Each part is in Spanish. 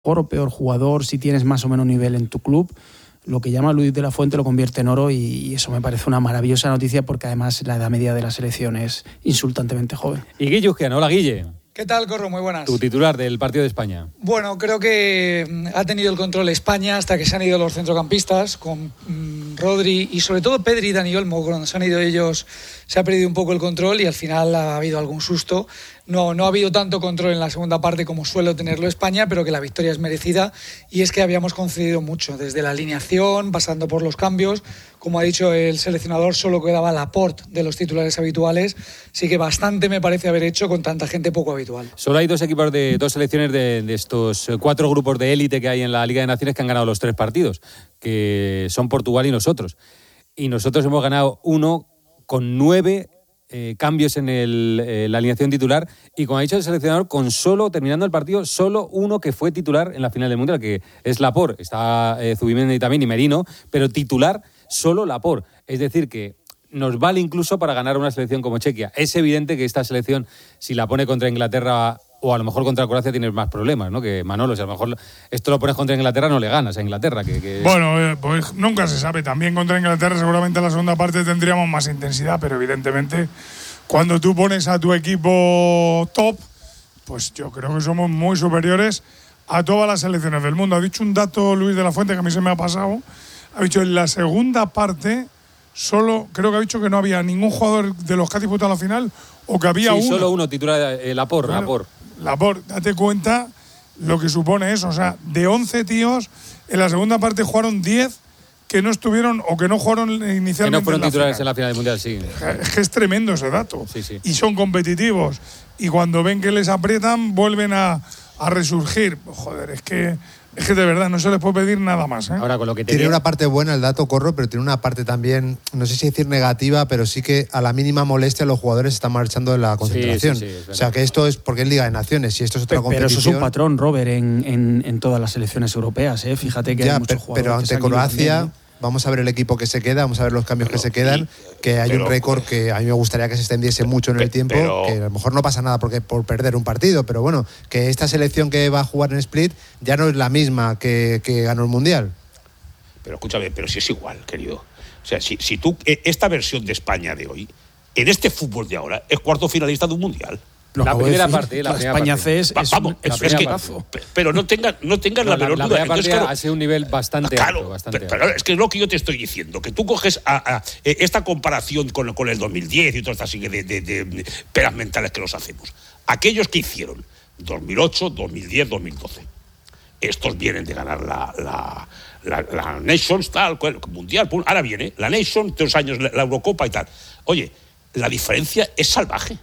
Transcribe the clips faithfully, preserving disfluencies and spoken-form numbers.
mejor o peor jugador, si tienes más o menos nivel en tu club, lo que llama Luis de la Fuente lo convierte en oro, y eso me parece una maravillosa noticia, porque además la edad media de la selección es insultantemente joven. Y Guille Uzquiano, hola Guille. ¿Qué tal, Corro? Muy buenas. Tu titular del partido de España. Bueno, creo que ha tenido el control España hasta que se han ido los centrocampistas, con mmm, Rodri y sobre todo Pedri y Dani Olmo. Cuando se han ido ellos se ha perdido un poco el control y al final ha habido algún susto. No, no ha habido tanto control en la segunda parte como suele tenerlo España, pero que la victoria es merecida, y es que habíamos concedido mucho, desde la alineación, pasando por los cambios. Como ha dicho el seleccionador, solo quedaba Laporte de los titulares habituales, así que bastante me parece haber hecho con tanta gente poco habitual. Solo hay dos equipos, de dos selecciones de, de estos cuatro grupos de élite que hay en la Liga de Naciones que han ganado los tres partidos, que son Portugal y nosotros. Y nosotros hemos ganado uno con nueve Eh, cambios en el, eh, la alineación titular, y como ha dicho el seleccionador, con solo, terminando el partido, solo uno que fue titular en la final del Mundial, que es Laporte. Está eh, Zubimendi también y Merino, pero titular solo Laporte. Es decir, que nos vale incluso para ganar una selección como Chequia. Es evidente que esta selección, si la pone contra Inglaterra o a lo mejor contra Croacia, tienes más problemas, ¿no? Que Manolo, si a lo mejor esto lo pones contra Inglaterra, no le ganas a Inglaterra. Que, que... Bueno, eh, pues nunca se sabe. También contra Inglaterra seguramente en la segunda parte tendríamos más intensidad, pero evidentemente cuando tú pones a tu equipo top, pues yo creo que somos muy superiores a todas las selecciones del mundo. Ha dicho un dato Luis de la Fuente que a mí se me ha pasado. Ha dicho en la segunda parte, solo creo que ha dicho que no había ningún jugador de los que ha disputado la final, o que había sí, uno. solo uno titular, eh, Laporte, claro, Laporte. Laporte, date cuenta lo que supone eso. O sea, de once tíos, en la segunda parte jugaron diez que no estuvieron o que no jugaron inicialmente. Que no fueron en titulares final. en la final del Mundial, sí. Es que es tremendo ese dato. Sí, sí. Y son competitivos. Y cuando ven que les aprietan, vuelven a, a resurgir. Joder, es que, es que de verdad no se les puede pedir nada más, ¿eh? Ahora, con lo que te tiene digo... una parte buena el dato, Corro, pero tiene una parte también, no sé si decir negativa, pero sí que a la mínima molestia los jugadores están marchando de la concentración. Sí, sí, sí, o sea, que esto es porque es Liga de Naciones, y esto es otra pero, competición. Pero eso es un patrón, Robert, en, en, en todas las selecciones europeas, ¿eh? Fíjate que ya, hay muchos pero, jugadores. pero ante Croacia, también, ¿no? Vamos a ver el equipo que se queda, vamos a ver los cambios pero, que se quedan, y, que hay pero, un récord que a mí me gustaría que se extendiese mucho en el tiempo, pero, que a lo mejor no pasa nada porque por perder un partido, pero bueno, que esta selección que va a jugar en Split ya no es la misma que, que ganó el Mundial. Pero escúchame, pero si es igual, querido. O sea, si, si tú, esta versión de España de hoy, en este fútbol de ahora, es cuarto finalista de un Mundial. Lo la primera decir, parte, la, la primera España parte. C es, es, Vamos, es, es que, pero no tengan no tengan no, la menor la, duda. La primera Entonces, parte claro, ha sido un nivel bastante claro, alto. Bastante pero, pero es que es lo que yo te estoy diciendo, que tú coges a, a, esta comparación con, con el dos mil diez y todas estas de, de, de, de peras mentales que nos hacemos. Aquellos que hicieron dos mil ocho, dos mil diez, dos mil doce. Estos vienen de ganar la, la, la, la Nations, tal, Mundial. Ahora viene la Nations, dos años la, la Eurocopa y tal. Oye, la diferencia es salvaje.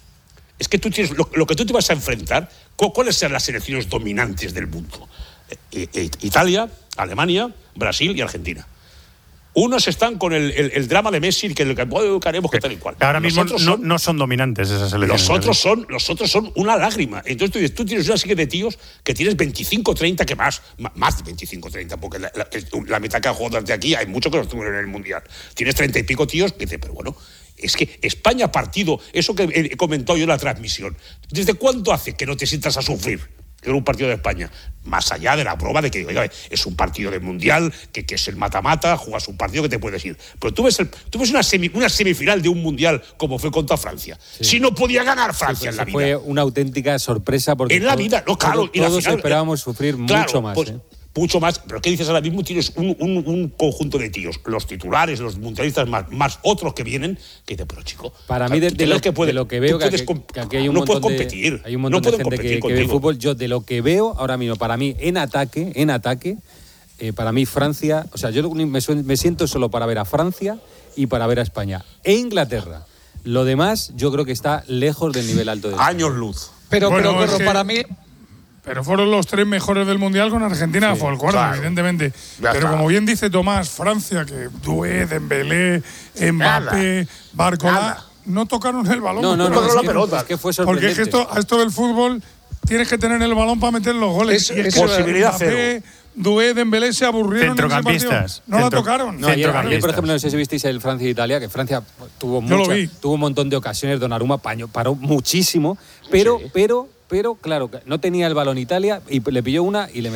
Es que tú tienes lo, lo que tú te vas a enfrentar, ¿cuáles son las selecciones dominantes del mundo? Eh, eh, Italia, Alemania, Brasil y Argentina. Unos están con el, el, el drama de Messi, que, que, que haremos que tal y cual. Ahora mismo no son, no son dominantes esas selecciones. Los otros son, los otros son una lágrima. Entonces tú, dices, tú tienes una serie de tíos que tienes veinticinco, treinta, que más, más de veinticinco, treinta, porque la, la, la mitad que han jugado desde aquí, hay muchos que no estuvieron en el Mundial. Tienes treinta y pico tíos que dicen, pero bueno, es que España partido, eso que he comentado yo en la transmisión, ¿desde cuánto hace que no te sientas a sufrir en un partido de España? Más allá de la prueba de que, oiga, es un partido de Mundial, que, que es el mata-mata, juegas un partido que te puedes ir. Pero tú ves, el, tú ves una, semi, una semifinal de un Mundial como fue contra Francia. Sí. Si no podía ganar Francia sí, pues en la vida. Fue una auténtica sorpresa porque en la vida, no, claro, todos, todos la final, esperábamos sufrir claro, mucho más. Pues, ¿eh? Mucho más, pero ¿qué dices ahora mismo? Tienes un, un, un conjunto de tíos, los titulares, los mundialistas, más, más otros que vienen, que dicen, pero chico, para mí de, de, lo, que puede, de lo que veo que aquí, que aquí hay un no montón puedes competir, de, hay un montón no de gente que, que ve fútbol. Yo de lo que veo ahora mismo, para mí en ataque, en ataque, eh, para mí Francia, o sea, yo me, me siento solo para ver a Francia y para ver a España e Inglaterra. Lo demás, yo creo que está lejos del nivel alto de años luz. Pero, bueno, pero, pero es que... para mí. Pero fueron los tres mejores del Mundial con Argentina, sí, folclore, claro, evidentemente. Ya pero está. Como bien dice Tomás, Francia, que Doué, Dembélé, Mbappé, Barcola, no tocaron el balón. No, no, no, no, es la que, pelota. Es que fue sorprendente. Porque es que esto, a esto del fútbol tienes que tener el balón para meter los goles. Es, y es es posibilidad Mbappé, cero. Doué, Dembélé se aburrieron. Centrocampistas. No Centro, la tocaron. No, ayer, ayer, por ejemplo, no sé si visteis el Francia-Italia, que Francia tuvo, mucha, tuvo un montón de ocasiones, Donnarumma paró muchísimo, pero, sí. pero pero claro, no tenía el balón Italia y le pilló una y le